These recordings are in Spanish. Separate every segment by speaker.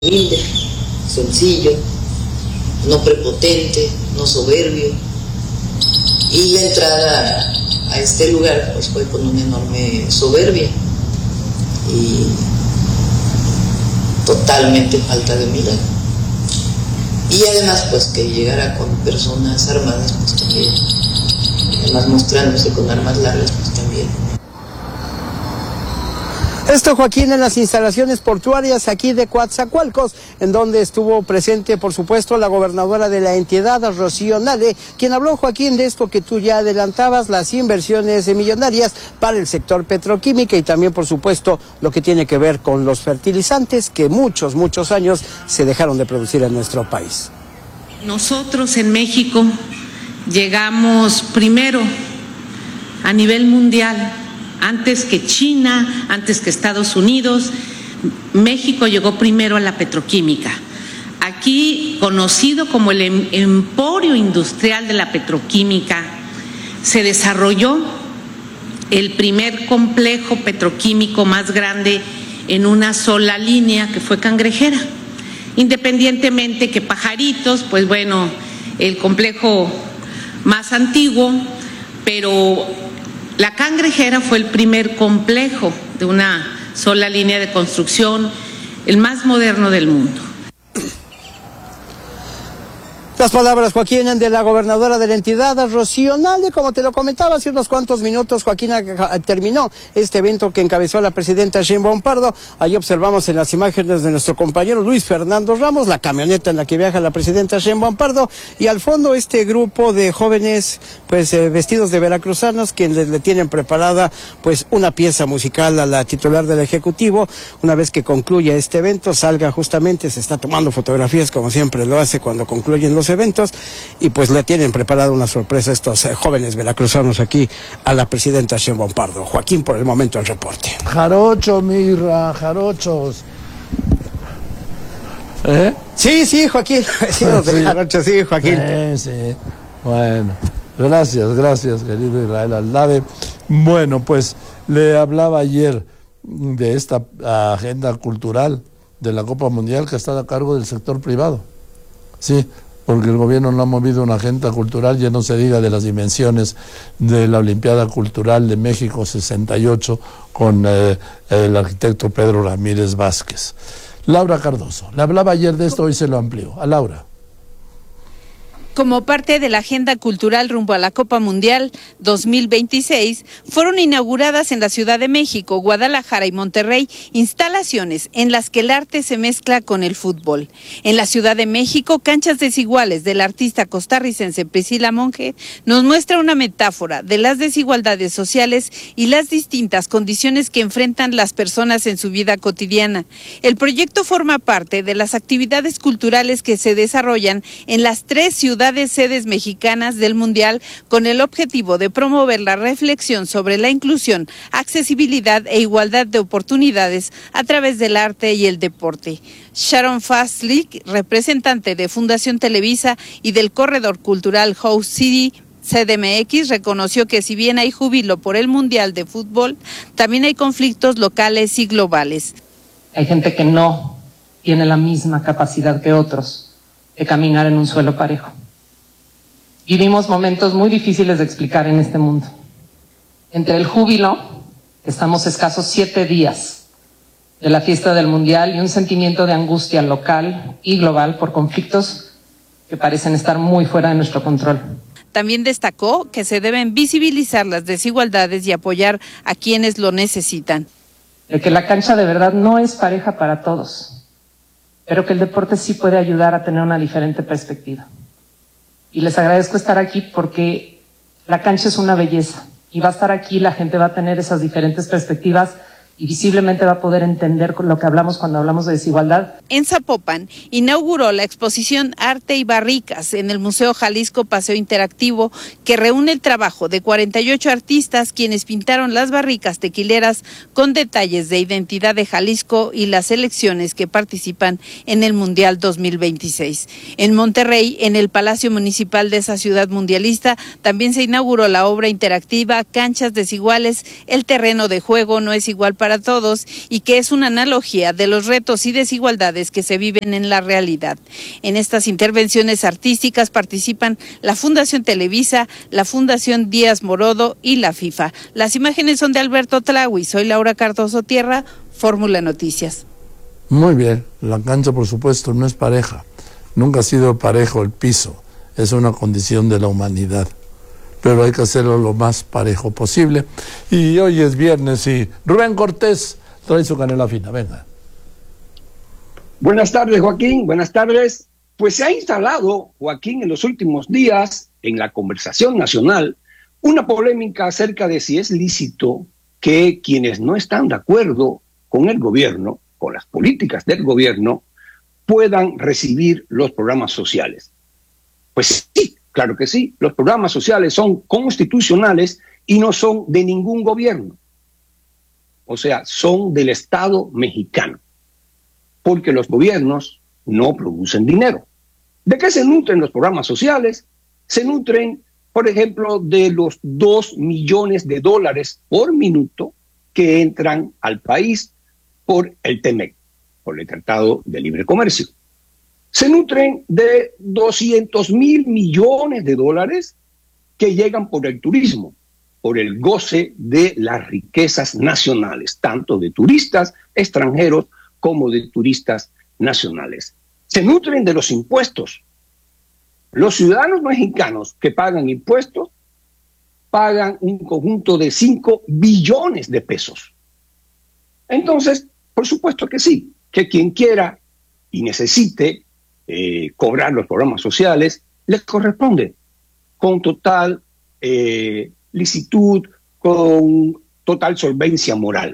Speaker 1: humilde, sencillo, no prepotente, no soberbio. Y la entrada a este lugar pues fue con una enorme soberbia y totalmente falta de humildad. Y además pues que llegara con personas armadas pues también, además mostrándose con armas largas pues también.
Speaker 2: Esto, Joaquín, en las instalaciones portuarias aquí de Coatzacoalcos, en donde estuvo presente, por supuesto, la gobernadora de la entidad, Rocío Nale, quien habló, Joaquín, de esto que tú ya adelantabas, las inversiones millonarias para el sector petroquímico y también, por supuesto, lo que tiene que ver con los fertilizantes que muchos años se dejaron de producir en nuestro país.
Speaker 3: Nosotros en México llegamos primero a nivel mundial. Antes que China, antes que Estados Unidos, México llegó primero a la petroquímica. Aquí, conocido como el emporio industrial de la petroquímica, se desarrolló el primer complejo petroquímico más grande en una sola línea, que fue Cangrejera. Independientemente que Pajaritos, pues bueno, el complejo más antiguo, pero la Cangrejera fue el primer complejo de una sola línea de construcción, el más moderno del mundo.
Speaker 2: Las palabras, Joaquín, de la gobernadora de la entidad, Rocío Nale. Como te lo comentaba hace unos cuantos minutos, Joaquín, terminó este evento que encabezó la presidenta Sheinbaum Pardo. Ahí observamos en las imágenes de nuestro compañero Luis Fernando Ramos, la camioneta en la que viaja la presidenta Sheinbaum Pardo, y al fondo este grupo de jóvenes, pues vestidos de veracruzanos, quienes le tienen preparada, pues, una pieza musical a la titular del Ejecutivo. Una vez que concluya este evento, salga justamente, se está tomando fotografías como siempre lo hace cuando concluyen los eventos, y pues le tienen preparada una sorpresa estos jóvenes veracruzanos aquí a la presidenta Sheinbaum Pardo. Joaquín, por el momento el reporte.
Speaker 4: Jarocho, Mirra, jarochos.
Speaker 2: Sí, Joaquín. Sí, jarocho, sí, Joaquín.
Speaker 4: Sí. Bueno, gracias, querido Israel Aldave. Bueno, pues le hablaba ayer de esta agenda cultural de la Copa Mundial que está a cargo del sector privado. Sí, porque el gobierno no ha movido una agenda cultural, ya no se diga de las dimensiones de la Olimpiada Cultural de México 68 con el arquitecto Pedro Ramírez Vázquez. Laura Cardoso, le hablaba ayer de esto, hoy se lo amplió. A Laura.
Speaker 5: Como parte de la agenda cultural rumbo a la Copa Mundial 2026, fueron inauguradas en la Ciudad de México, Guadalajara y Monterrey instalaciones en las que el arte se mezcla con el fútbol. En la Ciudad de México, Canchas Desiguales del artista costarricense Priscila Monge nos muestra una metáfora de las desigualdades sociales y las distintas condiciones que enfrentan las personas en su vida cotidiana. El proyecto forma parte de las actividades culturales que se desarrollan en las 3 ciudades sedes mexicanas del Mundial, con el objetivo de promover la reflexión sobre la inclusión, accesibilidad e igualdad de oportunidades a través del arte y el deporte. Sharon Fastlick, representante de Fundación Televisa y del Corredor Cultural House City CDMX, reconoció que si bien hay júbilo por el Mundial de Fútbol, también hay conflictos locales y globales.
Speaker 6: Hay gente que no tiene la misma capacidad que otros de caminar en un suelo parejo. Vivimos momentos muy difíciles de explicar en este mundo. Entre el júbilo, estamos escasos 7 días de la fiesta del Mundial, y un sentimiento de angustia local y global por conflictos que parecen estar muy fuera de nuestro control.
Speaker 5: También destacó que se deben visibilizar las desigualdades y apoyar a quienes lo necesitan.
Speaker 6: De que la cancha de verdad no es pareja para todos, pero que el deporte sí puede ayudar a tener una diferente perspectiva. Y les agradezco estar aquí porque la cancha es una belleza y va a estar aquí, la gente va a tener esas diferentes perspectivas y visiblemente va a poder entender lo que hablamos cuando hablamos de desigualdad.
Speaker 5: En Zapopan inauguró la exposición Arte y Barricas en el Museo Jalisco Paseo Interactivo, que reúne el trabajo de 48 artistas quienes pintaron las barricas tequileras con detalles de identidad de Jalisco y las selecciones que participan en el Mundial 2026. En Monterrey, en el Palacio Municipal de esa ciudad mundialista, también se inauguró la obra interactiva Canchas Desiguales, el terreno de juego no es igual para para todos y que es una analogía de los retos y desigualdades que se viven en la realidad. En estas intervenciones artísticas participan la Fundación Televisa, la Fundación Díaz Morodo y la FIFA. Las imágenes son de Alberto Tlahui. Soy Laura Cardoso Tierra, Fórmula Noticias.
Speaker 4: Muy bien, la cancha por supuesto no es pareja, nunca ha sido parejo el piso, es una condición de la humanidad, pero hay que hacerlo lo más parejo posible. Y hoy es viernes y Rubén Cortés trae su canela fina, venga.
Speaker 7: Buenas tardes, Joaquín, buenas tardes. Pues se ha instalado, Joaquín, en los últimos días en la conversación nacional una polémica acerca de si es lícito que quienes no están de acuerdo con el gobierno, con las políticas del gobierno, puedan recibir los programas sociales. Pues sí, claro que sí, los programas sociales son constitucionales y no son de ningún gobierno. O sea, son del Estado mexicano, porque los gobiernos no producen dinero. ¿De qué se nutren los programas sociales? Se nutren, por ejemplo, de los $2 millones por minuto que entran al país por el TEMEC, por el Tratado de Libre Comercio. Se nutren de $200 mil millones que llegan por el turismo, por el goce de las riquezas nacionales, tanto de turistas extranjeros como de turistas nacionales. Se nutren de los impuestos. Los ciudadanos mexicanos que pagan impuestos pagan un conjunto de 5 billones de pesos. Entonces, por supuesto que sí, que quien quiera y necesite cobrar los programas sociales, les corresponde con total licitud, con total solvencia moral.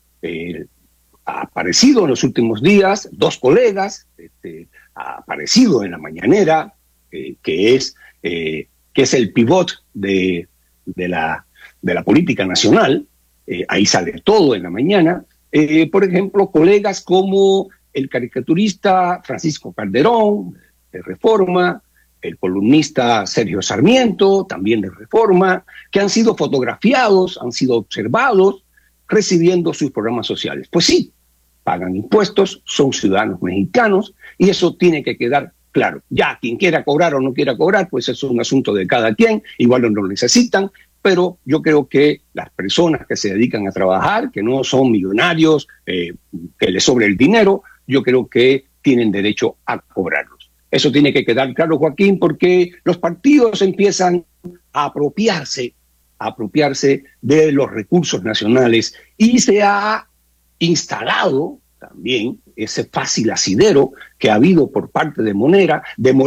Speaker 7: Ha aparecido en los últimos días 2 colegas, ha aparecido en la mañanera, que es el pivot de la política nacional, ahí sale todo en la mañana. Por ejemplo, colegas como el caricaturista Francisco Calderón, de Reforma, el columnista Sergio Sarmiento, también de Reforma, que han sido fotografiados, han sido observados, recibiendo sus programas sociales. Pues sí, pagan impuestos, son ciudadanos mexicanos, y eso tiene que quedar claro. Ya, quien quiera cobrar o no quiera cobrar, pues eso es un asunto de cada quien, igual no lo necesitan, pero yo creo que las personas que se dedican a trabajar, que no son millonarios, que les sobre el dinero, yo creo que tienen derecho a cobrarlos. Eso tiene que quedar claro, Joaquín, porque los partidos empiezan a apropiarse de los recursos nacionales y se ha instalado también ese fácil asidero que ha habido por parte de Morena,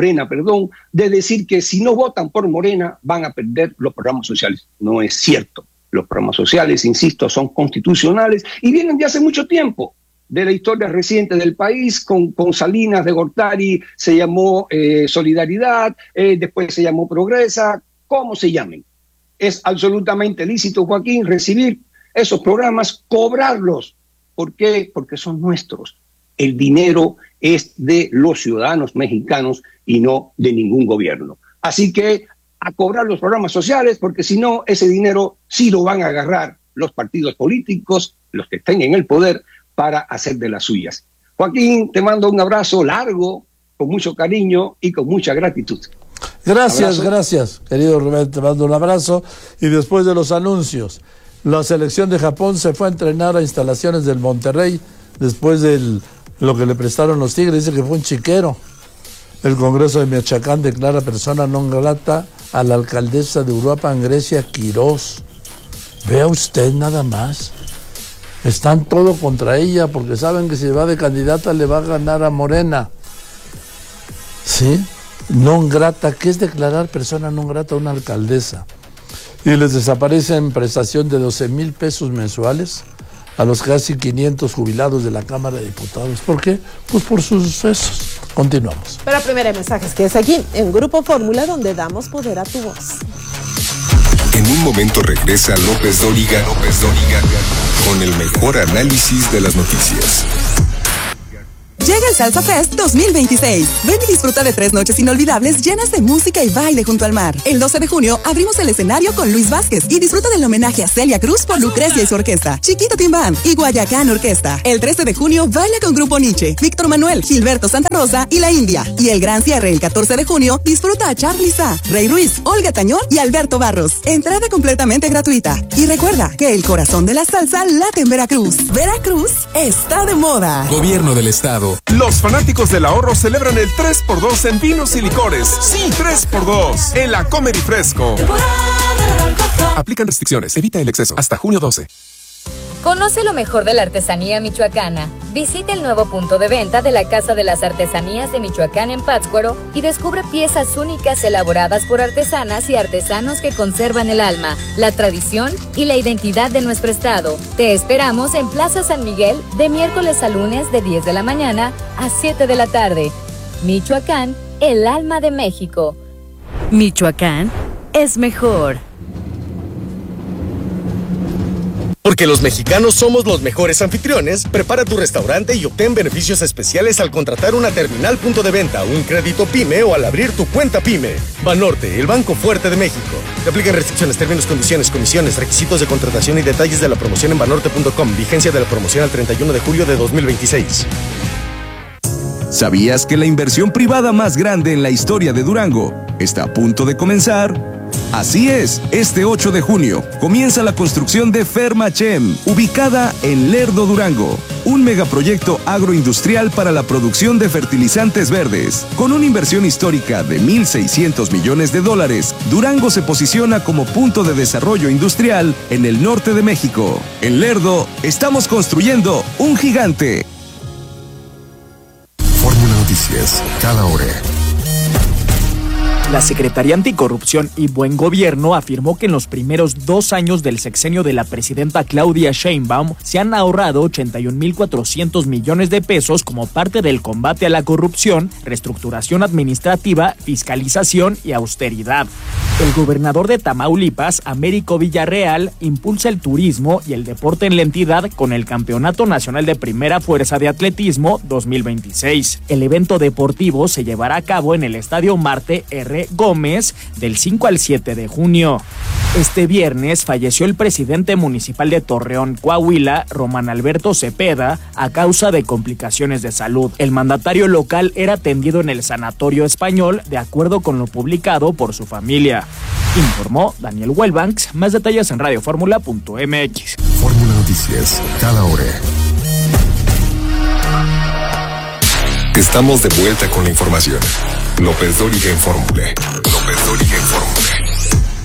Speaker 7: de decir que si no votan por Morena van a perder los programas sociales. No es cierto. Los programas sociales, insisto, son constitucionales y vienen de hace mucho tiempo. De la historia reciente del país, con Salinas de Gortari se llamó Solidaridad, después se llamó Progresa, como se llamen. Es absolutamente lícito, Joaquín, recibir esos programas, cobrarlos. ¿Por qué? Porque son nuestros. El dinero es de los ciudadanos mexicanos y no de ningún gobierno. Así que a cobrar los programas sociales, porque si no, ese dinero sí lo van a agarrar los partidos políticos, los que estén en el poder, para hacer de las suyas. Joaquín, te mando un abrazo largo, con mucho cariño y con mucha gratitud.
Speaker 4: Gracias, querido Rubén, te mando un abrazo. Y después de los anuncios, la selección de Japón se fue a entrenar a instalaciones del Monterrey después de lo que le prestaron los Tigres. Dice que fue un chiquero. El Congreso de Michoacán declara persona non grata a la alcaldesa de Uruapan, Grecia Quirós. Vea usted nada más. Están todo contra ella porque saben que si va de candidata le va a ganar a Morena. ¿Sí? Non grata, ¿qué es declarar persona non grata a una alcaldesa? Y les desaparecen prestación de 12,000 pesos mensuales a los casi 500 jubilados de la Cámara de Diputados. ¿Por qué? Pues por sus sucesos. Continuamos.
Speaker 8: Pero primero hay mensajes que es aquí, en Grupo Fórmula, donde damos poder a tu voz.
Speaker 9: En un momento regresa López Dóriga con el mejor análisis de las noticias.
Speaker 10: Llega el Salsa Fest 2026. Ven y disfruta de 3 noches inolvidables llenas de música y baile junto al mar. El 12 de junio abrimos el escenario con Luis Vázquez y disfruta del homenaje a Celia Cruz por Lucrecia y su orquesta, Chiquita Team Band y Guayacán Orquesta. El 13 de junio baila con Grupo Nietzsche, Víctor Manuel, Gilberto Santa Rosa y La India. Y el gran cierre el 14 de junio disfruta a Charly Sa, Rey Ruiz, Olga Tañón y Alberto Barros. Entrada completamente gratuita. Y recuerda que el corazón de la salsa late en Veracruz. Veracruz está de moda.
Speaker 11: Gobierno del Estado.
Speaker 12: Los fanáticos del ahorro celebran el 3x2 en vinos y licores. Sí, 3x2 en la Comer y Fresco. Aplican restricciones. Evita el exceso. Hasta junio 12.
Speaker 13: Conoce lo mejor de la artesanía michoacana. Visita el nuevo punto de venta de la Casa de las Artesanías de Michoacán en Pátzcuaro y descubre piezas únicas elaboradas por artesanas y artesanos que conservan el alma, la tradición y la identidad de nuestro estado. Te esperamos en Plaza San Miguel de miércoles a lunes de 10 de la mañana a 7 de la tarde. Michoacán, el alma de México.
Speaker 14: Michoacán es mejor.
Speaker 15: Porque los mexicanos somos los mejores anfitriones, prepara tu restaurante y obtén beneficios especiales al contratar una terminal punto de venta, un crédito PYME o al abrir tu cuenta PYME. Banorte, el banco fuerte de México. Te aplican restricciones, términos, condiciones, comisiones, requisitos de contratación y detalles de la promoción en banorte.com. Vigencia de la promoción al 31 de julio de 2026.
Speaker 16: ¿Sabías que la inversión privada más grande en la historia de Durango está a punto de comenzar? Así es, este 8 de junio comienza la construcción de Fermachem, ubicada en Lerdo, Durango. Un megaproyecto agroindustrial para la producción de fertilizantes verdes. Con una inversión histórica de $1,600 millones, Durango se posiciona como punto de desarrollo industrial en el norte de México. En Lerdo, estamos construyendo un gigante.
Speaker 9: Fórmula Noticias, cada hora.
Speaker 17: La Secretaría Anticorrupción y Buen Gobierno afirmó que en los primeros 2 años del sexenio de la presidenta Claudia Sheinbaum se han ahorrado 81,400 millones de pesos como parte del combate a la corrupción, reestructuración administrativa, fiscalización y austeridad. El gobernador de Tamaulipas, Américo Villarreal, impulsa el turismo y el deporte en la entidad con el Campeonato Nacional de Primera Fuerza de Atletismo 2026. El evento deportivo se llevará a cabo en el Estadio Marte R. Gómez del 5 al 7 de junio. Este viernes falleció el presidente municipal de Torreón, Coahuila, Román Alberto Cepeda, a causa de complicaciones de salud. El mandatario local era atendido en el Sanatorio Español, de acuerdo con lo publicado por su familia. Informó Daniel Welbanks. Más detalles en radioformula.mx.
Speaker 9: Fórmula Noticias, cada hora. Estamos de vuelta con la información. López Dóriga en Fórmula. López Dóriga en Fórmula.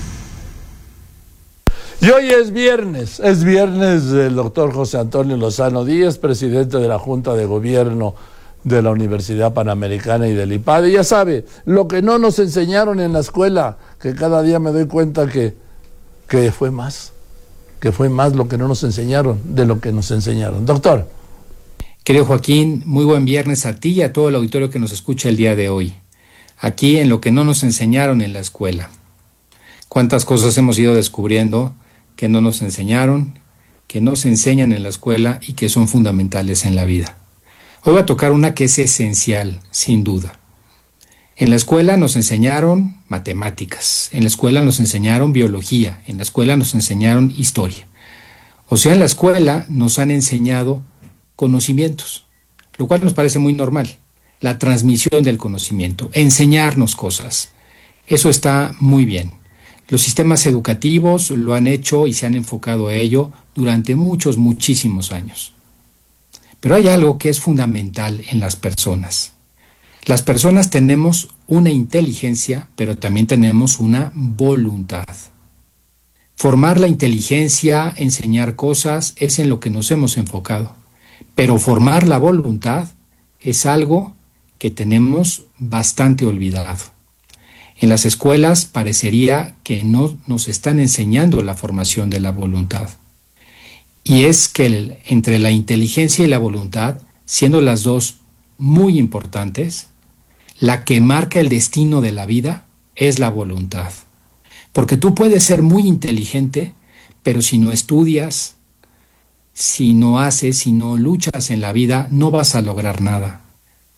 Speaker 4: Y hoy es viernes del doctor José Antonio Lozano Díaz, presidente de la Junta de Gobierno de la Universidad Panamericana y del IPADE. Ya sabe, lo que no nos enseñaron en la escuela, que cada día me doy cuenta que fue más lo que no nos enseñaron de lo que nos enseñaron. Doctor.
Speaker 18: Querido Joaquín, muy buen viernes a ti y a todo el auditorio que nos escucha el día de hoy. Aquí en lo que no nos enseñaron en la escuela. Cuántas cosas hemos ido descubriendo que no nos enseñaron, que no se enseñan en la escuela y que son fundamentales en la vida. Hoy voy a tocar una que es esencial, sin duda. En la escuela nos enseñaron matemáticas, en la escuela nos enseñaron biología, en la escuela nos enseñaron historia. O sea, en la escuela nos han enseñado conocimientos, lo cual nos parece muy normal. La transmisión del conocimiento, enseñarnos cosas. Eso está muy bien. Los sistemas educativos lo han hecho y se han enfocado a ello durante muchísimos años. Pero hay algo que es fundamental en las personas. Las personas tenemos una inteligencia, pero también tenemos una voluntad. Formar la inteligencia, enseñar cosas, es en lo que nos hemos enfocado. Pero formar la voluntad es algo que tenemos bastante olvidado. En las escuelas parecería que no nos están enseñando la formación de la voluntad. Y es que entre la inteligencia y la voluntad, siendo las dos muy importantes, la que marca el destino de la vida es la voluntad. Porque tú puedes ser muy inteligente, pero si no estudias, si no haces, si no luchas en la vida, no vas a lograr nada.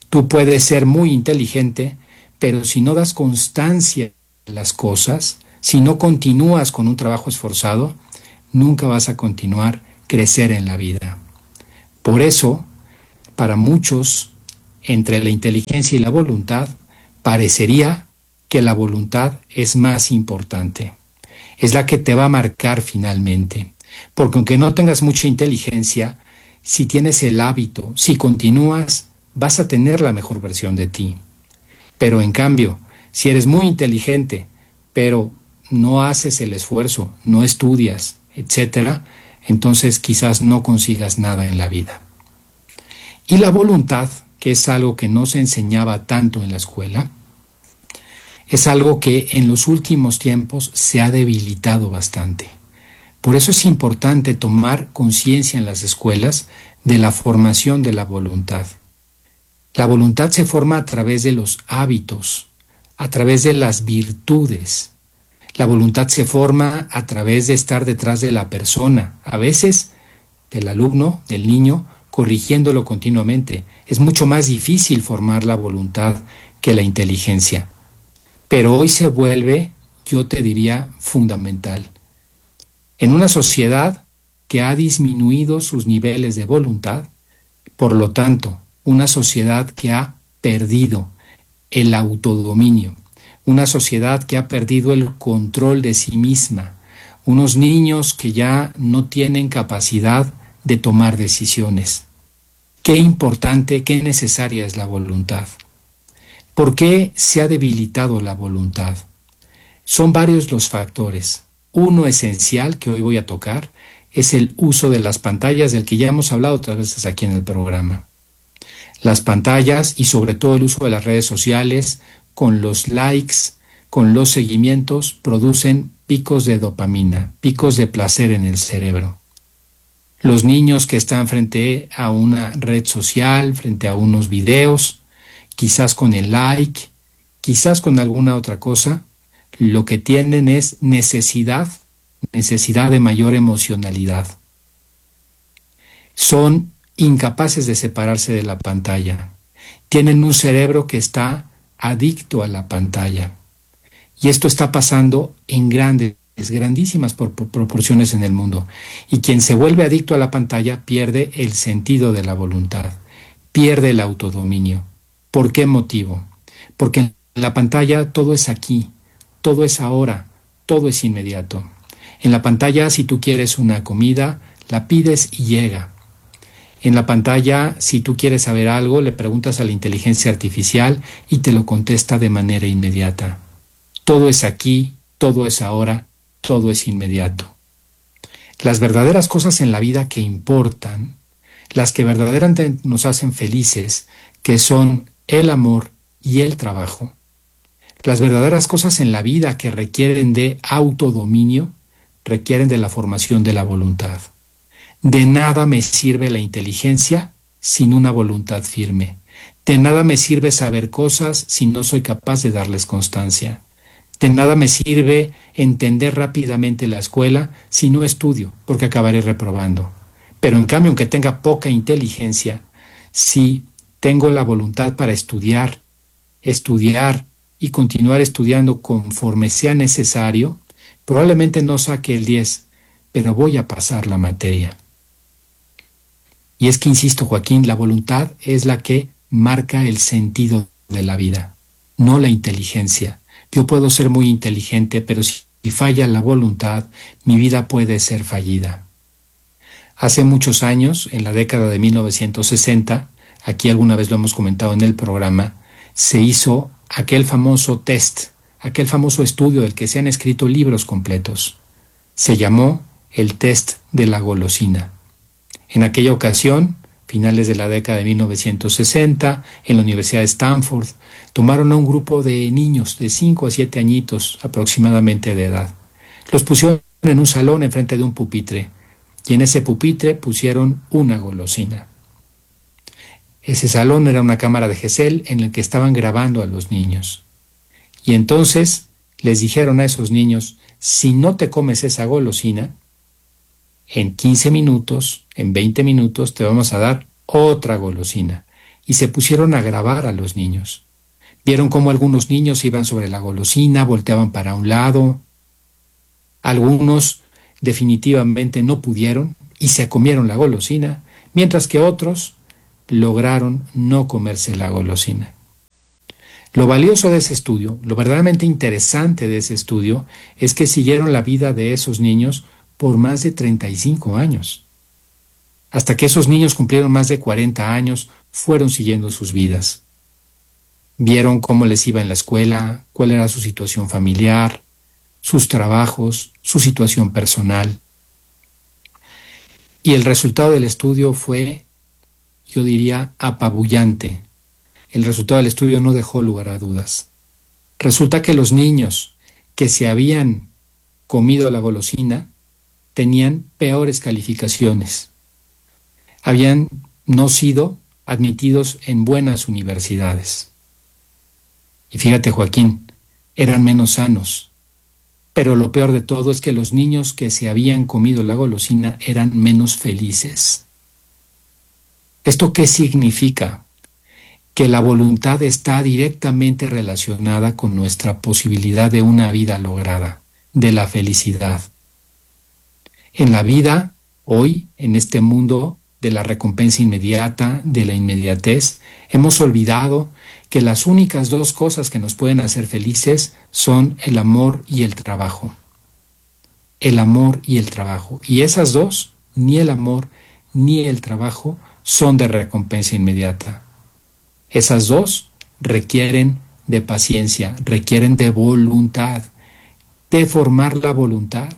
Speaker 18: Tú puedes ser muy inteligente, pero si no das constancia a las cosas, si no continúas con un trabajo esforzado, nunca vas a continuar crecer en la vida. Por eso, para muchos, entre la inteligencia y la voluntad, parecería que la voluntad es más importante. Es la que te va a marcar finalmente. Porque aunque no tengas mucha inteligencia, si tienes el hábito, si continúas, vas a tener la mejor versión de ti. Pero en cambio, si eres muy inteligente, pero no haces el esfuerzo, no estudias, etc., entonces quizás no consigas nada en la vida. Y la voluntad, que es algo que no se enseñaba tanto en la escuela, es algo que en los últimos tiempos se ha debilitado bastante. Por eso es importante tomar conciencia en las escuelas de la formación de la voluntad. La voluntad se forma a través de los hábitos, a través de las virtudes. La voluntad se forma a través de estar detrás de la persona, a veces del alumno, del niño, corrigiéndolo continuamente. Es mucho más difícil formar la voluntad que la inteligencia. Pero hoy se vuelve, yo te diría, fundamental. En una sociedad que ha disminuido sus niveles de voluntad, por lo tanto, una sociedad que ha perdido el autodominio, una sociedad que ha perdido el control de sí misma, unos niños que ya no tienen capacidad de tomar decisiones. Qué importante, qué necesaria es la voluntad. ¿Por qué se ha debilitado la voluntad? Son varios los factores. Uno esencial que hoy voy a tocar es el uso de las pantallas, del que ya hemos hablado otras veces aquí en el programa. Las pantallas y sobre todo el uso de las redes sociales, con los likes, con los seguimientos, producen picos de dopamina, picos de placer en el cerebro. Los niños que están frente a una red social, frente a unos videos, quizás con el like, quizás con alguna otra cosa, lo que tienen es necesidad de mayor emocionalidad. Son incapaces de separarse de la pantalla. Tienen un cerebro que está adicto a la pantalla. Y esto está pasando en grandísimas proporciones en el mundo. Y quien se vuelve adicto a la pantalla pierde el sentido de la voluntad, pierde el autodominio. ¿Por qué motivo? Porque en la pantalla todo es aquí, todo es ahora, todo es inmediato. En la pantalla, si tú quieres una comida, la pides y llega. En la pantalla, si tú quieres saber algo, le preguntas a la inteligencia artificial y te lo contesta de manera inmediata. Todo es aquí, todo es ahora, todo es inmediato. Las verdaderas cosas en la vida que importan, las que verdaderamente nos hacen felices, que son el amor y el trabajo, las verdaderas cosas en la vida que requieren de autodominio, requieren de la formación de la voluntad. De nada me sirve la inteligencia sin una voluntad firme. De nada me sirve saber cosas si no soy capaz de darles constancia. De nada me sirve entender rápidamente la escuela si no estudio, porque acabaré reprobando. Pero en cambio, aunque tenga poca inteligencia, si tengo la voluntad para estudiar y continuar estudiando conforme sea necesario, probablemente no saque el 10, pero voy a pasar la materia. Y es que, insisto, Joaquín, la voluntad es la que marca el sentido de la vida, no la inteligencia. Yo puedo ser muy inteligente, pero si falla la voluntad, mi vida puede ser fallida. Hace muchos años, en la década de 1960, aquí alguna vez lo hemos comentado en el programa, se hizo aquel famoso test, aquel famoso estudio del que se han escrito libros completos. Se llamó el test de la golosina. En aquella ocasión, finales de la década de 1960, en la Universidad de Stanford, tomaron a un grupo de niños de 5 a 7 añitos aproximadamente de edad. Los pusieron en un salón enfrente de un pupitre, y en ese pupitre pusieron una golosina. Ese salón era una cámara de Gesell en el que estaban grabando a los niños. Y entonces les dijeron a esos niños, si no te comes esa golosina, en 15 minutos, en 20 minutos te vamos a dar otra golosina. y se pusieron a grabar a los niños. Vieron cómo algunos niños iban sobre la golosina, volteaban para un lado. Algunos definitivamente no pudieron y se comieron la golosina, mientras que otros lograron no comerse la golosina. Lo valioso de ese estudio, lo verdaderamente interesante de ese estudio, es que siguieron la vida de esos niños por más de 35 años. Hasta que esos niños cumplieron más de 40 años, fueron siguiendo sus vidas. Vieron cómo les iba en la escuela, cuál era su situación familiar, sus trabajos, su situación personal. Y el resultado del estudio fue, yo diría, apabullante. El resultado del estudio no dejó lugar a dudas. Resulta que los niños que se habían comido la golosina tenían peores calificaciones. Habían no sido admitidos en buenas universidades. Y fíjate, Joaquín, eran menos sanos. Pero lo peor de todo es que los niños que se habían comido la golosina eran menos felices. ¿Esto qué significa? Que la voluntad está directamente relacionada con nuestra posibilidad de una vida lograda, de la felicidad. En la vida, hoy, en este mundo de la recompensa inmediata, de la inmediatez, hemos olvidado que las únicas dos cosas que nos pueden hacer felices son el amor y el trabajo. El amor y el trabajo. Y esas dos, ni el amor ni el trabajo, son de recompensa inmediata. Esas dos requieren de paciencia, requieren de voluntad, de formar la voluntad.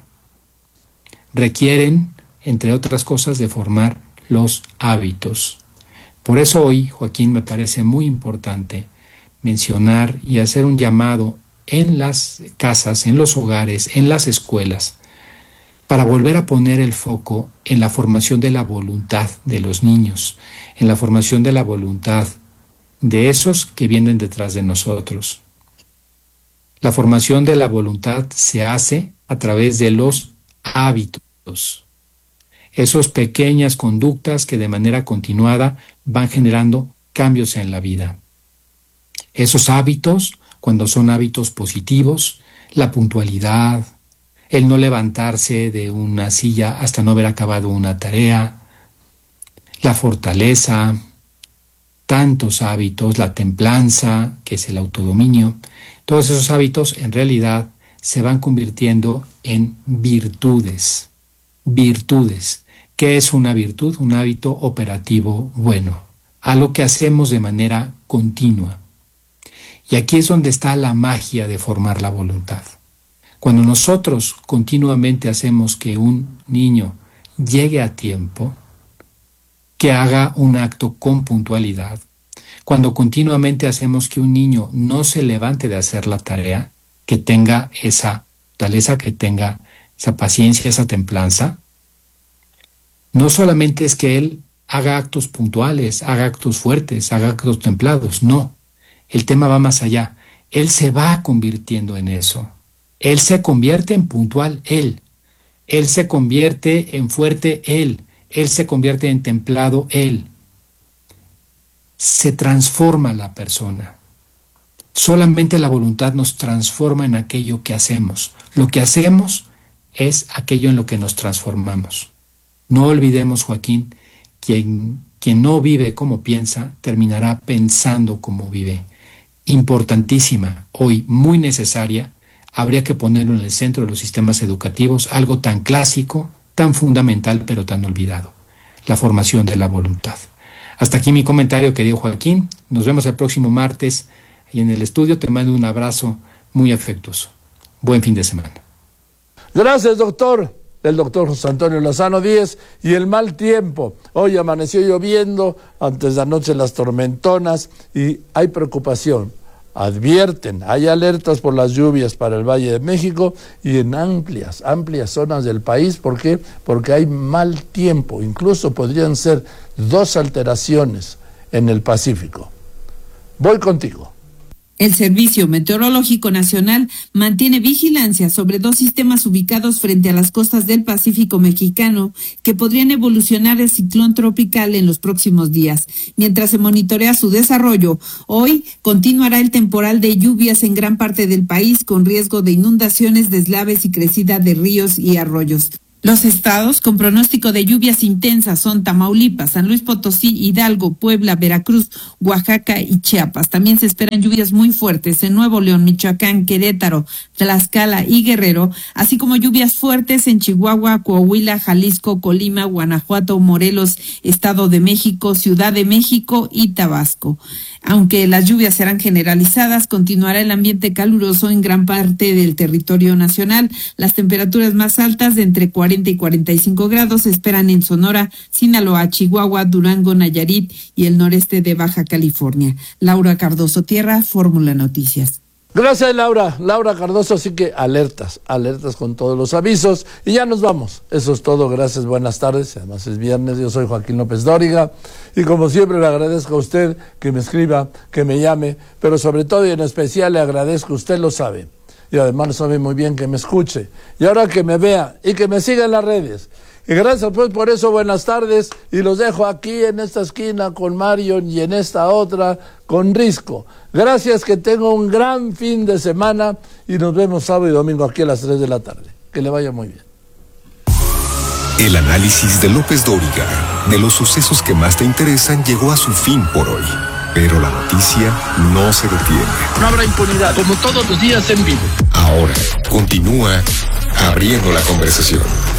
Speaker 18: Requieren, entre otras cosas, de formar los hábitos. Por eso hoy, Joaquín, me parece muy importante mencionar y hacer un llamado en las casas, en los hogares, en las escuelas, para volver a poner el foco en la formación de la voluntad de los niños, en la formación de la voluntad de esos que vienen detrás de nosotros. La formación de la voluntad se hace a través de los hábitos, esas pequeñas conductas que de manera continuada van generando cambios en la vida. Esos hábitos, cuando son hábitos positivos, la puntualidad, el no levantarse de una silla hasta no haber acabado una tarea, la fortaleza, tantos hábitos, la templanza, que es el autodominio, todos esos hábitos en realidad se van convirtiendo en virtudes. Virtudes. ¿Qué es una virtud? Un hábito operativo bueno, algo que hacemos de manera continua. Y aquí es donde está la magia de formar la voluntad. Cuando nosotros continuamente hacemos que un niño llegue a tiempo, que haga un acto con puntualidad, cuando continuamente hacemos que un niño no se levante de hacer la tarea, que tenga esa fortaleza, que tenga esa paciencia, esa templanza, no solamente es que él haga actos puntuales, haga actos fuertes, haga actos templados, no. El tema va más allá. Él se va convirtiendo en eso. Él se convierte en puntual, él. Él se convierte en fuerte, él. Él se convierte en templado, él. Se transforma la persona. Solamente la voluntad nos transforma en aquello que hacemos. Lo que hacemos es aquello en lo que nos transformamos. No olvidemos, Joaquín, quien no vive como piensa, terminará pensando como vive. Importantísima, hoy muy necesaria, habría que ponerlo en el centro de los sistemas educativos, algo tan clásico, tan fundamental, pero tan olvidado, la formación de la voluntad. Hasta aquí mi comentario, querido Joaquín. Nos vemos el próximo martes y en el estudio te mando un abrazo muy afectuoso. Buen fin de semana.
Speaker 4: Gracias, doctor. El doctor José Antonio Lozano Díez. Y el mal tiempo. Hoy amaneció lloviendo, antes de anoche las tormentonas y hay preocupación. Advierten, hay alertas por las lluvias para el Valle de México y en amplias zonas del país. ¿Por qué? Porque hay mal tiempo. Incluso podrían ser 2 alteraciones en el Pacífico. Voy contigo.
Speaker 11: El Servicio Meteorológico Nacional mantiene vigilancia sobre 2 sistemas ubicados frente a las costas del Pacífico mexicano que podrían evolucionar el ciclón tropical en los próximos días. Mientras se monitorea su desarrollo, hoy continuará el temporal de lluvias en gran parte del país con riesgo de inundaciones, deslaves y crecida de ríos y arroyos. Los estados con pronóstico de lluvias intensas son Tamaulipas, San Luis Potosí, Hidalgo, Puebla, Veracruz, Oaxaca y Chiapas. También se esperan lluvias muy fuertes en Nuevo León, Michoacán, Querétaro, Tlaxcala y Guerrero, así como lluvias fuertes en Chihuahua, Coahuila, Jalisco, Colima, Guanajuato, Morelos, Estado de México, Ciudad de México y Tabasco. Aunque las lluvias serán generalizadas, continuará el ambiente caluroso en gran parte del territorio nacional. Las temperaturas más altas de entre 40 y 45 grados se esperan en Sonora, Sinaloa, Chihuahua, Durango, Nayarit y el noreste de Baja California. Laura Cardoso Tierra, Fórmula Noticias.
Speaker 4: Gracias, Laura Cardoso, así que alertas con todos los avisos y ya nos vamos. Eso es todo, gracias, buenas tardes, además es viernes, yo soy Joaquín López Dóriga y como siempre le agradezco a usted que me escriba, que me llame, pero sobre todo y en especial le agradezco, usted lo sabe, y además lo sabe muy bien, que me escuche y ahora que me vea y que me siga en las redes. Y gracias pues por eso, buenas tardes, y los dejo aquí en esta esquina con Marion y en esta otra con Risco. Gracias, que tenga un gran fin de semana y nos vemos sábado y domingo aquí a las 3 de la tarde. Que le vaya muy bien.
Speaker 9: El análisis de López Dóriga de los sucesos que más te interesan llegó a su fin por hoy. Pero la noticia no se detiene.
Speaker 4: No habrá impunidad, como todos los días en vivo.
Speaker 9: Ahora continúa abriendo la conversación.